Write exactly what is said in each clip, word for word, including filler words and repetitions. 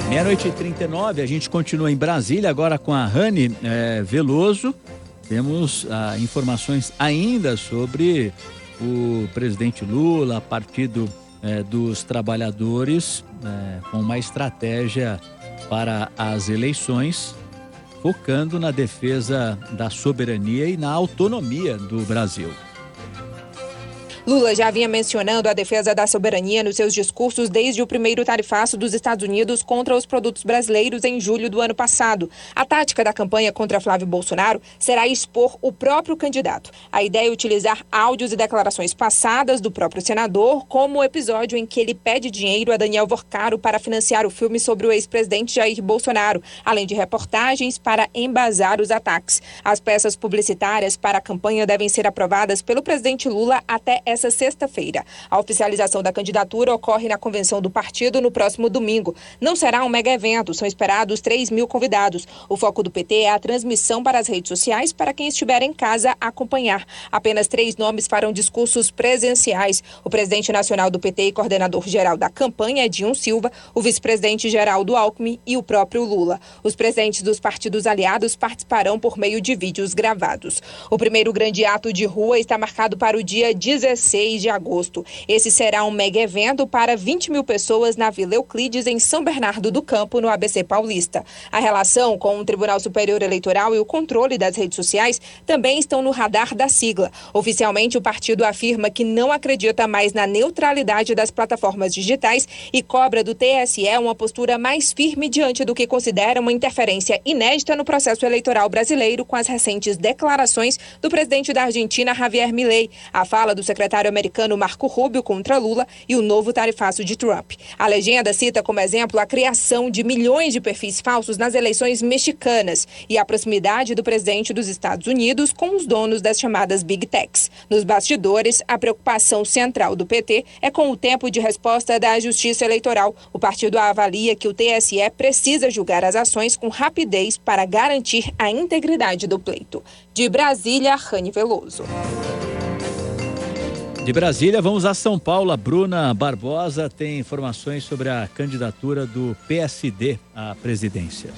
Meia-noite e trinta e nove, a gente continua em Brasília, agora com a Rani é, Veloso. Temos ah, informações ainda sobre o presidente Lula, Partido é, dos Trabalhadores, é, com uma estratégia para as eleições, focando na defesa da soberania e na autonomia do Brasil. Lula já vinha mencionando a defesa da soberania nos seus discursos desde o primeiro tarifaço dos Estados Unidos contra os produtos brasileiros em julho do ano passado. A tática da campanha contra Flávio Bolsonaro será expor o próprio candidato. A ideia é utilizar áudios e declarações passadas do próprio senador, como o episódio em que ele pede dinheiro a Daniel Vorcaro para financiar o filme sobre o ex-presidente Jair Bolsonaro, além de reportagens para embasar os ataques. As peças publicitárias para a campanha devem ser aprovadas pelo presidente Lula até essa sexta-feira. A oficialização da candidatura ocorre na convenção do partido no próximo domingo. Não será um mega evento, são esperados três mil convidados. O foco do P T é a transmissão para as redes sociais para quem estiver em casa acompanhar. Apenas três nomes farão discursos presenciais. O presidente nacional do P T e coordenador-geral da campanha, Edinho Silva, o vice-presidente Geraldo Alckmin e o próprio Lula. Os presidentes dos partidos aliados participarão por meio de vídeos gravados. O primeiro grande ato de rua está marcado para o dia dezesseis de agosto. Esse será um mega evento para vinte mil pessoas na Vila Euclides, em São Bernardo do Campo, no A B C Paulista. A relação com o Tribunal Superior Eleitoral e o controle das redes sociais também estão no radar da sigla. Oficialmente, o partido afirma que não acredita mais na neutralidade das plataformas digitais e cobra do T S E uma postura mais firme diante do que considera uma interferência inédita no processo eleitoral brasileiro, com as recentes declarações do presidente da Argentina, Javier Milei, a fala do secretário americano Marco Rubio contra Lula e o novo tarifaço de Trump. A legenda cita como exemplo a criação de milhões de perfis falsos nas eleições mexicanas e a proximidade do presidente dos Estados Unidos com os donos das chamadas Big Techs. Nos bastidores, a preocupação central do P T é com o tempo de resposta da Justiça Eleitoral. O partido avalia que o T S E precisa julgar as ações com rapidez para garantir a integridade do pleito. De Brasília, Rani Veloso. De Brasília, vamos a São Paulo. A Bruna Barbosa tem informações sobre a candidatura do P S D à presidência.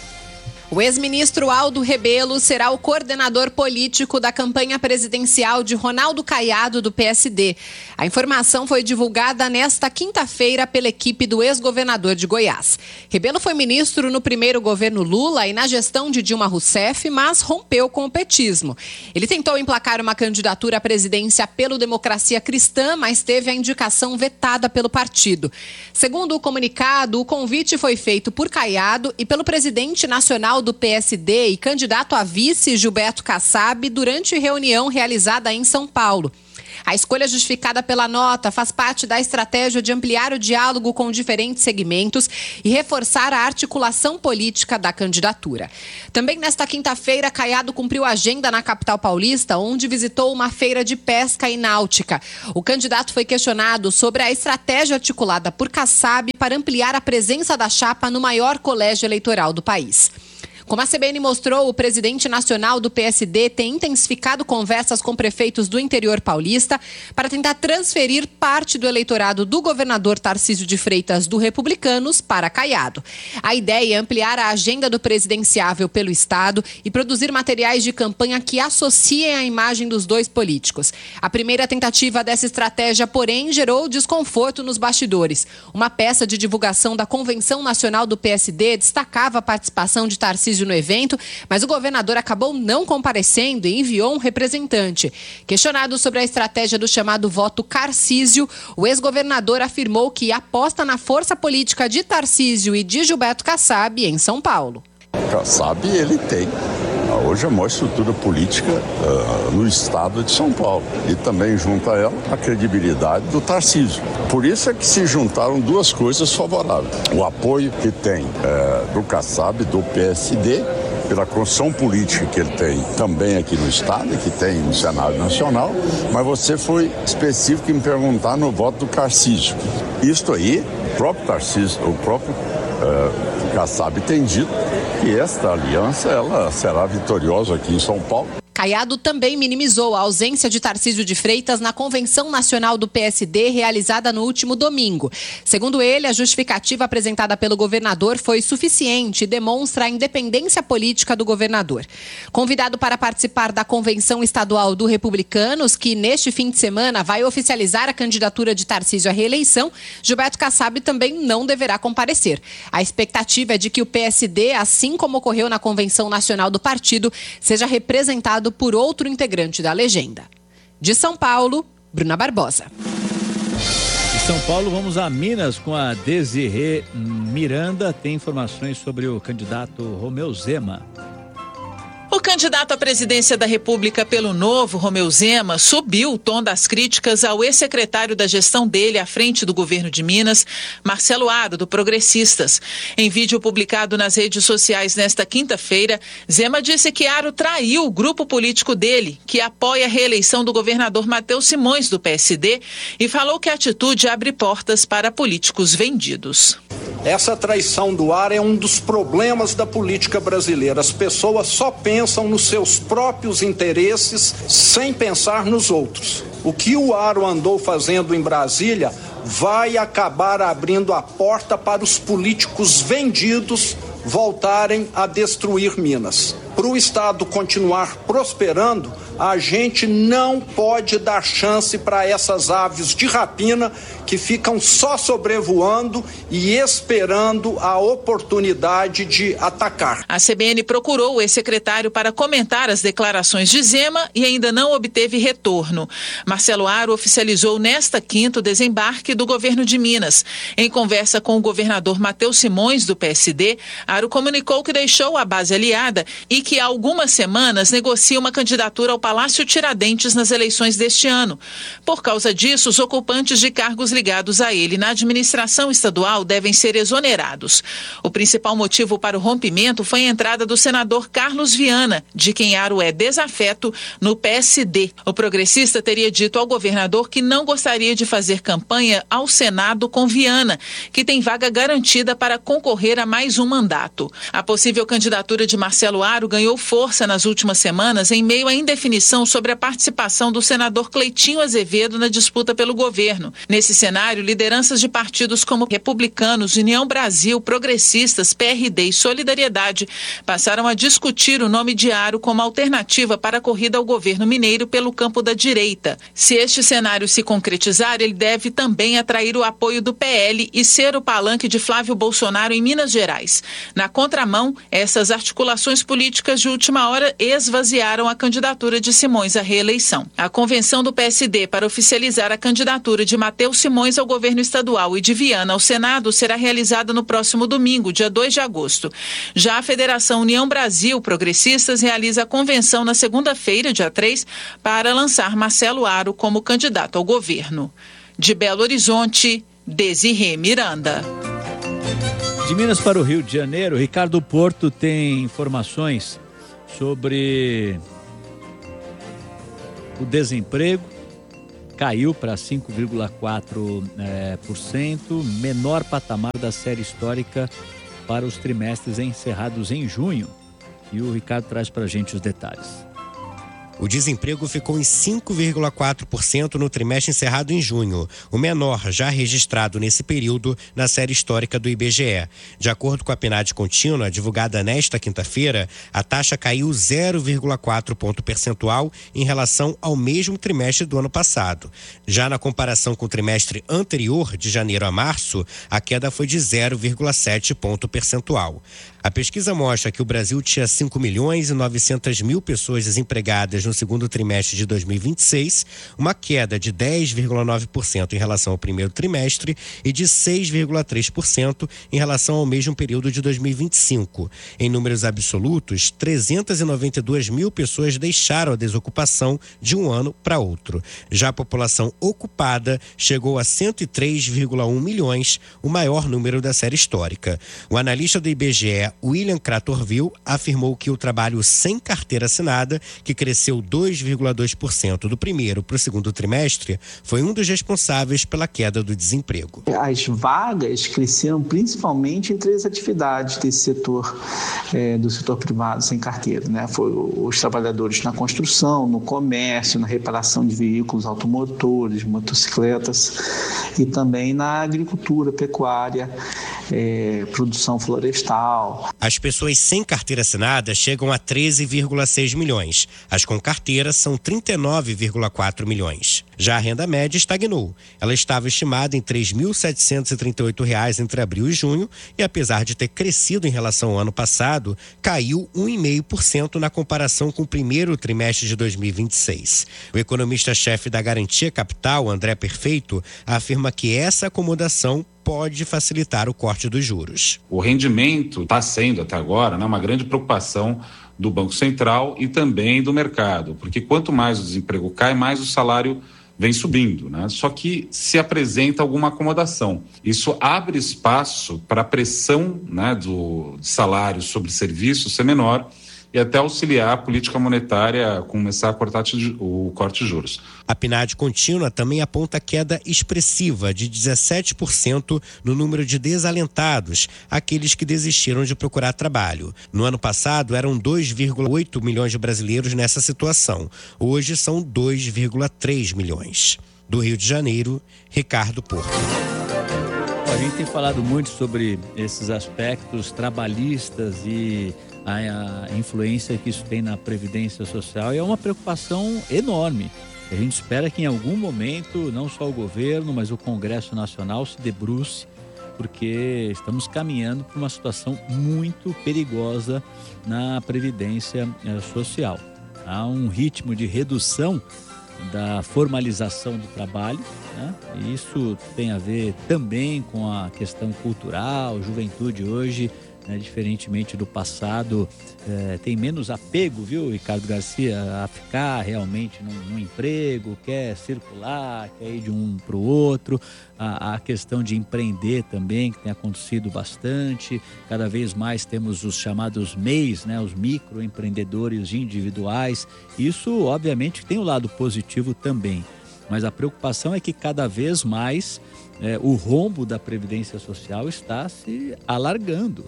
O ex-ministro Aldo Rebelo será o coordenador político da campanha presidencial de Ronaldo Caiado, do P S D. A informação foi divulgada nesta quinta-feira pela equipe do ex-governador de Goiás. Rebelo foi ministro no primeiro governo Lula e na gestão de Dilma Rousseff, mas rompeu com o petismo. Ele tentou emplacar uma candidatura à presidência pelo Democracia Cristã, mas teve a indicação vetada pelo partido. Segundo o comunicado, o convite foi feito por Caiado e pelo presidente nacional do P S D e candidato a vice, Gilberto Kassab, durante reunião realizada em São Paulo. A escolha justificada pela nota faz parte da estratégia de ampliar o diálogo com diferentes segmentos e reforçar a articulação política da candidatura. Também nesta quinta-feira, Caiado cumpriu a agenda na capital paulista, onde visitou uma feira de pesca e náutica. O candidato foi questionado sobre a estratégia articulada por Kassab para ampliar a presença da chapa no maior colégio eleitoral do país. Como a C B N mostrou, o presidente nacional do P S D tem intensificado conversas com prefeitos do interior paulista para tentar transferir parte do eleitorado do governador Tarcísio de Freitas do Republicanos para Caiado. A ideia é ampliar a agenda do presidenciável pelo estado e produzir materiais de campanha que associem a imagem dos dois políticos. A primeira tentativa dessa estratégia, porém, gerou desconforto nos bastidores. Uma peça de divulgação da Convenção Nacional do P S D destacava a participação de Tarcísio no evento, mas o governador acabou não comparecendo e enviou um representante. Questionado sobre a estratégia do chamado voto Carcísio, o ex-governador afirmou que aposta na força política de Tarcísio e de Gilberto Kassab em São Paulo. Kassab, ele tem hoje a maior estrutura política uh, no estado de São Paulo e também junto a ela a credibilidade do Tarcísio. Por isso é que se juntaram duas coisas favoráveis. O apoio que tem uh, do Kassab, do P S D, pela construção política que ele tem também aqui no estado e que tem no Senado Nacional, mas você foi específico em perguntar no voto do Tarcísio. Isto aí, o próprio Tarcísio, o próprio uh, Kassab tem dito que esta aliança ela será vitoriosa aqui em São Paulo. Caiado também minimizou a ausência de Tarcísio de Freitas na Convenção Nacional do P S D realizada no último domingo. Segundo ele, a justificativa apresentada pelo governador foi suficiente e demonstra a independência política do governador. Convidado para participar da Convenção Estadual do Republicanos, que neste fim de semana vai oficializar a candidatura de Tarcísio à reeleição, Gilberto Kassab também não deverá comparecer. A expectativa é de que o P S D, assim como ocorreu na Convenção Nacional do partido, seja representado por outro integrante da legenda. De São Paulo, Bruna Barbosa. De São Paulo, vamos a Minas com a Desirê Miranda. Tem informações sobre o candidato Romeu Zema. O candidato à presidência da República pelo Novo, Romeu Zema, subiu o tom das críticas ao ex-secretário da gestão dele à frente do governo de Minas, Marcelo Aro, do Progressistas. Em vídeo publicado nas redes sociais nesta quinta-feira, Zema disse que Aro traiu o grupo político dele, que apoia a reeleição do governador Matheus Simões, do P S D, e falou que a atitude abre portas para políticos vendidos. Essa traição do Aro é um dos problemas da política brasileira. As pessoas só pensam nos seus próprios interesses sem pensar nos outros. O que o Aro andou fazendo em Brasília vai acabar abrindo a porta para os políticos vendidos voltarem a destruir Minas. Para o Estado continuar prosperando, a gente não pode dar chance para essas aves de rapina que ficam só sobrevoando e esperando a oportunidade de atacar. A C B N procurou o ex-secretário para comentar as declarações de Zema e ainda não obteve retorno. Marcelo Aro oficializou nesta quinta o desembarque do governo de Minas. Em conversa com o governador Matheus Simões, do P S D, Aro comunicou que deixou a base aliada e que há algumas semanas negocia uma candidatura ao Palácio Tiradentes nas eleições deste ano. Por causa disso, os ocupantes de cargos ligados a ele na administração estadual devem ser exonerados. O principal motivo para o rompimento foi a entrada do senador Carlos Viana, de quem Aro é desafeto, no P S D. O progressista teria dito ao governador que não gostaria de fazer campanha ao Senado com Viana, que tem vaga garantida para concorrer a mais um mandato. A possível candidatura de Marcelo Aro ganhou força nas últimas semanas em meio à indefinição sobre a participação do senador Cleitinho Azevedo na disputa pelo governo. Nesse cenário, lideranças de partidos como Republicanos, União Brasil, Progressistas, P R D e Solidariedade passaram a discutir o nome de Aro como alternativa para a corrida ao governo mineiro pelo campo da direita. Se este cenário se concretizar, ele deve também atrair o apoio do P L e ser o palanque de Flávio Bolsonaro em Minas Gerais. Na contramão, essas articulações políticas de última hora esvaziaram a candidatura de Simões à reeleição. A convenção do P S D para oficializar a candidatura de Matheus Simões ao governo estadual e de Viana ao Senado será realizada no próximo domingo, dia dois de agosto. Já a Federação União Brasil Progressistas realiza a convenção na segunda-feira, dia três, para lançar Marcelo Aro como candidato ao governo. De Belo Horizonte, Desirê Miranda. De Minas para o Rio de Janeiro, Ricardo Porto tem informações sobre o desemprego. Caiu para cinco vírgula quatro por cento, menor patamar da série histórica para os trimestres encerrados em junho. E o Ricardo traz para a gente os detalhes. O desemprego ficou em cinco vírgula quatro por cento no trimestre encerrado em junho, o menor já registrado nesse período na série histórica do I B G E. De acordo com a P N A D contínua, divulgada nesta quinta-feira, a taxa caiu zero vírgula quatro ponto percentual em relação ao mesmo trimestre do ano passado. Já na comparação com o trimestre anterior, de janeiro a março, a queda foi de zero vírgula sete ponto percentual. A pesquisa mostra que o Brasil tinha cinco milhões e novecentas mil pessoas desempregadas no segundo trimestre de dois mil e vinte e seis, uma queda de dez vírgula nove por cento em relação ao primeiro trimestre e de seis vírgula três por cento em relação ao mesmo período de dois mil e vinte e cinco. Em números absolutos, trezentas e noventa e duas mil pessoas deixaram a desocupação de um ano para outro. Já a população ocupada chegou a cento e três vírgula um milhões, o maior número da série histórica. O analista do I B G E, William Cratorville, afirmou que o trabalho sem carteira assinada, que cresceu dois vírgula dois por cento do primeiro para o segundo trimestre, foi um dos responsáveis pela queda do desemprego. As vagas cresceram principalmente em três atividades desse setor, é, do setor privado sem carteira, né? Foi os trabalhadores na construção, no comércio, na reparação de veículos automotores, motocicletas e também na agricultura, pecuária, é, produção florestal. As pessoas sem carteira assinada chegam a treze vírgula seis milhões. As com carteira são trinta e nove vírgula quatro milhões. Já a renda média estagnou. Ela estava estimada em três mil setecentos e trinta e oito reais entre abril e junho e, apesar de ter crescido em relação ao ano passado, caiu um vírgula cinco por cento na comparação com o primeiro trimestre de dois mil e vinte e seis. O economista-chefe da Garantia Capital, André Perfeito, afirma que essa acomodação pode facilitar o corte dos juros. O rendimento está sendo até agora, né, uma grande preocupação do Banco Central e também do mercado, porque quanto mais o desemprego cai, mais o salário vem subindo, né? Só que se apresenta alguma acomodação. Isso abre espaço para a pressão, né, do salário sobre serviços ser menor e até auxiliar a política monetária a começar a cortar o corte de juros. A P N A D contínua também aponta queda expressiva de dezessete por cento no número de desalentados, aqueles que desistiram de procurar trabalho. No ano passado, eram dois vírgula oito milhões de brasileiros nessa situação. Hoje são dois vírgula três milhões. Do Rio de Janeiro, Ricardo Porto. A gente tem falado muito sobre esses aspectos trabalhistas e a influência que isso tem na Previdência Social, e é uma preocupação enorme. A gente espera que em algum momento, não só o governo, mas o Congresso Nacional se debruce, porque estamos caminhando para uma situação muito perigosa na Previdência Social. Há um ritmo de redução da formalização do trabalho, né? E isso tem a ver também com a questão cultural. Juventude hoje, né, diferentemente do passado, é, tem menos apego, viu, Ricardo Garcia, a ficar realmente num, num emprego, quer circular, quer ir de um para o outro. A, a questão de empreender também, que tem acontecido bastante. Cada vez mais temos os chamados M E Is, né, os microempreendedores individuais. Isso, obviamente, tem o lado positivo também. Mas a preocupação é que cada vez mais é, o rombo da Previdência Social está se alargando,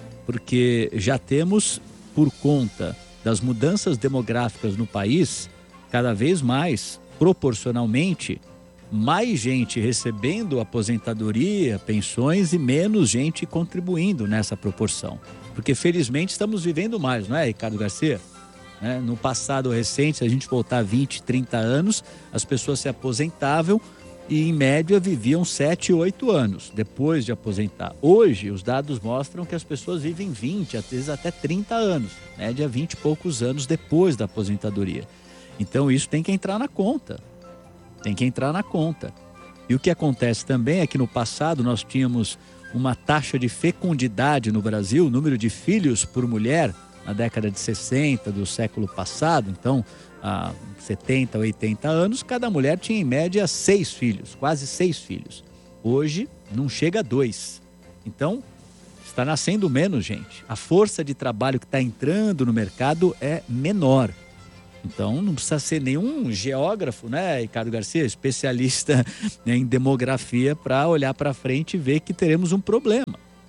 porque já temos, por conta das mudanças demográficas no país, cada vez mais, proporcionalmente, mais gente recebendo aposentadoria, pensões e menos gente contribuindo nessa proporção. Porque, felizmente, estamos vivendo mais, não é, Ricardo Garcia? É, no passado recente, se a gente voltar vinte, trinta anos, as pessoas se aposentavam e, em média, viviam sete, oito anos depois de aposentar. Hoje, os dados mostram que as pessoas vivem vinte, às vezes até trinta anos, média vinte e poucos anos depois da aposentadoria. Então, isso tem que entrar na conta. Tem que entrar na conta. E o que acontece também é que no passado nós tínhamos uma taxa de fecundidade no Brasil, o número de filhos por mulher, na década de sessenta do século passado, então, há setenta, oitenta anos, cada mulher tinha em média seis filhos, quase seis filhos. Hoje, não chega a dois. Então, está nascendo menos gente. A força de trabalho que está entrando no mercado é menor. Então, não precisa ser nenhum geógrafo, né, Ricardo Garcia, especialista em demografia, para olhar para frente e ver que teremos um problema.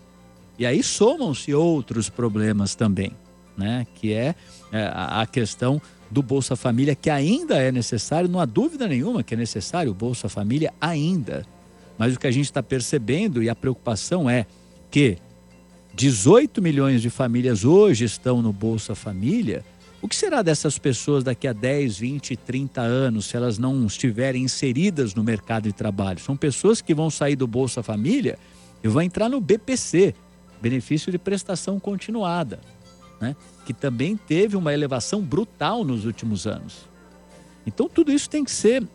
E aí somam-se outros problemas também, né, que é, é a questão do Bolsa Família, que ainda é necessário, não há dúvida nenhuma que é necessário o Bolsa Família ainda. Mas o que a gente está percebendo, e a preocupação é que dezoito milhões de famílias hoje estão no Bolsa Família. O que será dessas pessoas daqui a dez, vinte, trinta anos, se elas não estiverem inseridas no mercado de trabalho? São pessoas que vão sair do Bolsa Família e vão entrar no B P C, Benefício de Prestação Continuada, né? Que também teve uma elevação brutal nos últimos anos. Então, tudo isso tem que ser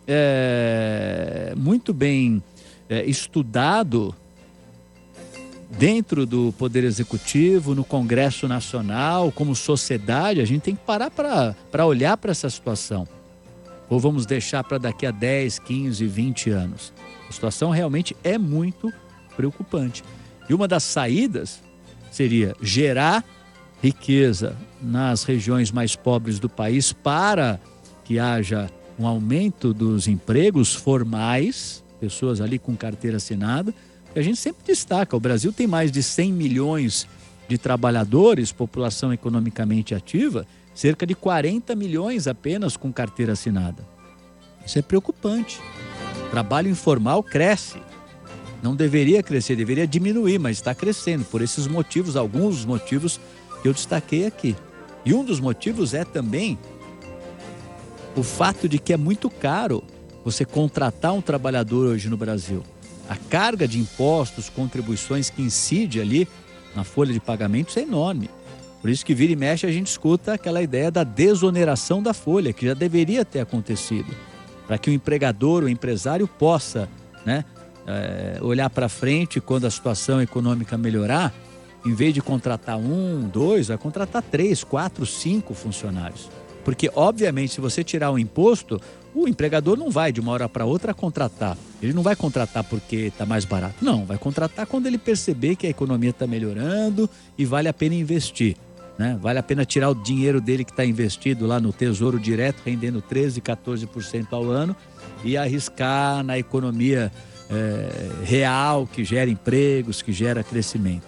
é, muito bem é, estudado dentro do Poder Executivo, no Congresso Nacional, como sociedade. A gente tem que parar para olhar para essa situação. Ou vamos deixar para daqui a dez, quinze, vinte anos? A situação realmente é muito preocupante. E uma das saídas seria gerar riqueza nas regiões mais pobres do país para que haja um aumento dos empregos formais, pessoas ali com carteira assinada. A gente sempre destaca, o Brasil tem mais de cem milhões de trabalhadores, população economicamente ativa, cerca de quarenta milhões apenas com carteira assinada. Isso é preocupante. O trabalho informal cresce. Não deveria crescer, deveria diminuir, mas está crescendo por esses motivos, alguns dos motivos que eu destaquei aqui. E um dos motivos é também o fato de que é muito caro você contratar um trabalhador hoje no Brasil. A carga de impostos, contribuições que incide ali na folha de pagamentos é enorme. Por isso que vira e mexe a gente escuta aquela ideia da desoneração da folha, que já deveria ter acontecido, para que o empregador, o empresário possa, né, é, olhar para frente quando a situação econômica melhorar, em vez de contratar um, dois, vai contratar três, quatro, cinco funcionários. Porque, obviamente, se você tirar o imposto, o empregador não vai de uma hora para outra contratar. Ele não vai contratar porque está mais barato. Não, vai contratar quando ele perceber que a economia está melhorando e vale a pena investir, né? Vale a pena tirar o dinheiro dele que está investido lá no Tesouro Direto, rendendo treze, quatorze por cento ao ano, e arriscar na economia é, real, que gera empregos, que gera crescimento.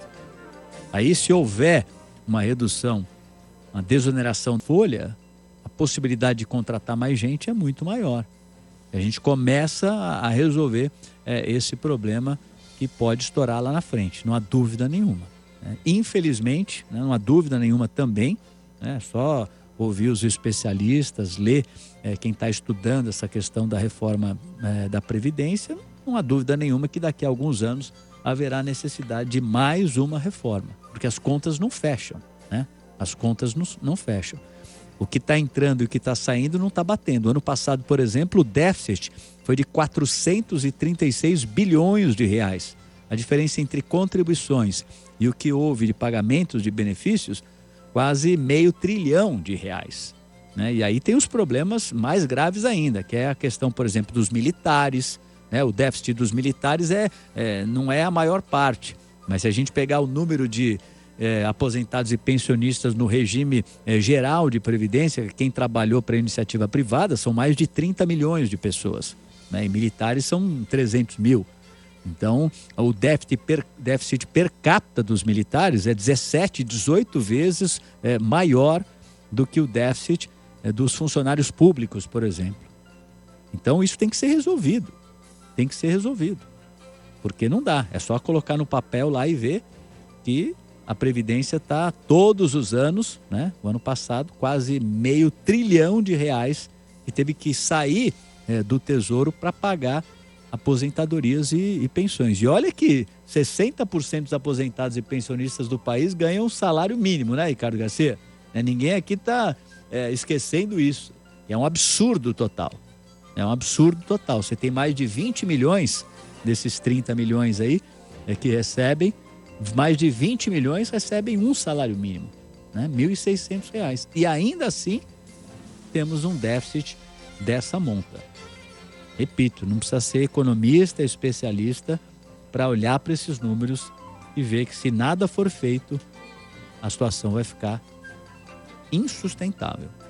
Aí, se houver uma redução, uma desoneração de folha, a possibilidade de contratar mais gente é muito maior. A gente começa a resolver é, esse problema que pode estourar lá na frente, não há dúvida nenhuma. Né? Infelizmente, né, não há dúvida nenhuma também, né, só ouvir os especialistas, ler é, quem está estudando essa questão da reforma é, da Previdência, não há dúvida nenhuma que daqui a alguns anos haverá necessidade de mais uma reforma, porque as contas não fecham, né? As contas não, não fecham. O que está entrando e o que está saindo não está batendo. Ano passado, por exemplo, o déficit foi de quatrocentos e trinta e seis bilhões de reais. A diferença entre contribuições e o que houve de pagamentos de benefícios, quase meio trilhão de reais. Né? E aí tem os problemas mais graves ainda, que é a questão, por exemplo, dos militares. Né? O déficit dos militares é, é, não é a maior parte, mas se a gente pegar o número de É, aposentados e pensionistas no regime é, geral de previdência, quem trabalhou para a iniciativa privada, são mais de trinta milhões de pessoas, né? E militares são trezentos mil. Então, o déficit per, déficit per capita dos militares é dezessete, dezoito vezes é, maior do que o déficit é, dos funcionários públicos, por exemplo. Então, isso tem que ser resolvido. Tem que ser resolvido. Porque não dá. É só colocar no papel lá e ver que a Previdência está todos os anos, né? O ano passado, quase meio trilhão de reais que teve que sair é, do Tesouro para pagar aposentadorias e, e pensões. E olha que sessenta por cento dos aposentados e pensionistas do país ganham salário mínimo, né, Ricardo Garcia? É, ninguém aqui está é, esquecendo isso. É um absurdo total. É um absurdo total. Você tem mais de vinte milhões desses trinta milhões aí é, que recebem. Mais de vinte milhões recebem um salário mínimo, né? mil e seiscentos reais. E ainda assim, temos um déficit dessa monta. Repito, não precisa ser economista, especialista, para olhar para esses números e ver que se nada for feito, a situação vai ficar insustentável.